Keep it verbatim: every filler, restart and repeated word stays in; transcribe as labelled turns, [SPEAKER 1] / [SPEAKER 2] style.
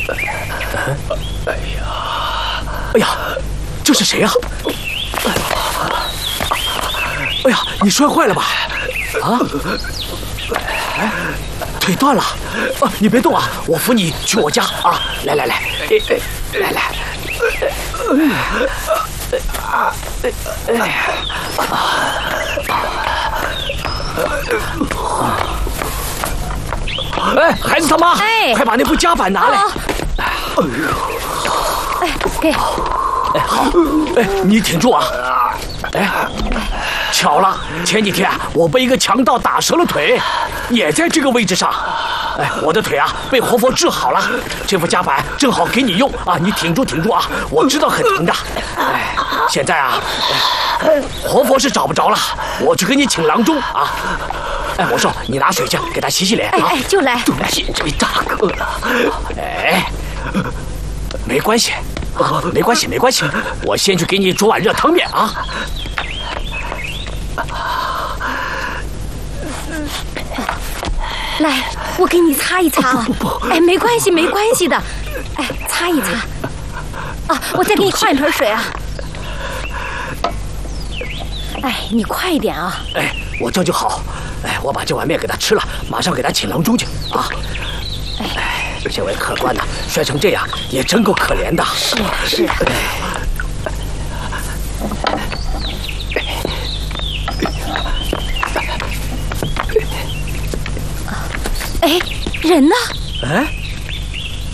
[SPEAKER 1] 哎呀，
[SPEAKER 2] 哎呀，这是谁呀？哎呀，你摔坏了吧？啊？哎，腿断了。啊，你别动啊，我扶你去我家啊！来来来，哎哎，来来。啊，哎呀，哎，孩子他妈，
[SPEAKER 3] 哎，
[SPEAKER 2] 快把那部夹板拿来。
[SPEAKER 3] 哎给。
[SPEAKER 2] 哎，好，哎，你挺住啊！哎，巧了，前几天啊，我被一个强盗打折了腿，也在这个位置上。哎，我的腿啊被活佛治好了，这副夹板正好给你用啊！你挺住，挺住啊！我知道很疼的。哎，现在啊，哎、活佛是找不着了，我去给你请郎中啊！哎，我说你拿水去给他洗洗脸啊！
[SPEAKER 3] 哎哎，就来。
[SPEAKER 2] 多谢这位大哥了。哎，没关系。啊，没关系，没关系，我先去给你煮碗热汤面啊！
[SPEAKER 3] 来，我给你擦一擦啊！哎，没关系，没关系的，哎，擦一擦。啊，我再给你换一盆水啊！哎，你快一点啊！
[SPEAKER 2] 哎，我这就好。哎，我把这碗面给他吃了，马上给他请郎中去啊！哎。这位客官呐，摔成这样也真够可怜的。
[SPEAKER 3] 是啊，是啊。哎，人呢？
[SPEAKER 2] 哎，